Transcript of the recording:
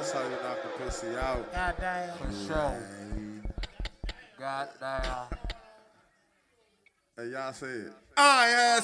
That's how you knock a pussy out. Goddamn. For sure. Goddamn. Hey, y'all say it. I